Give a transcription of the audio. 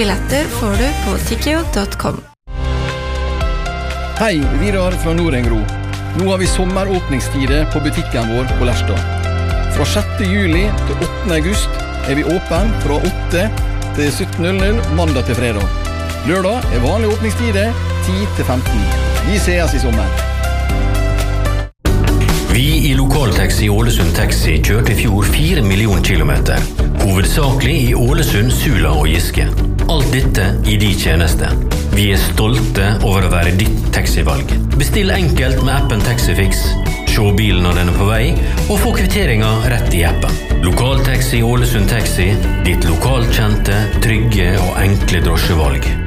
billetter får du på tickio.com. Hei, Vidar fra Nordengro. Nå har vi sommeråpningstider på butikken vår på Lerstad. Fra 6. juli til 8. august vi åpen fra 8 til 17:00 mandag til fredag. Lørdag vanlige åpningstider 10 til 15. Vi ses i sommer. Vi i Lokaltaxi Ålesund Taxi kjørte i fjor 4 millioner kilometer. Hovedsakelig i Ålesund, Sula og Giske. Alt dette i de tjeneste. Vi stolte over å være ditt taxivalg. Bestill enkelt med appen Taxifix. Se bilen når den på vei, og få kvitteringa rett i appen. Lokaltaxi Ålesund Taxi, ditt lokalkjente, trygge og enkle drosjevalg.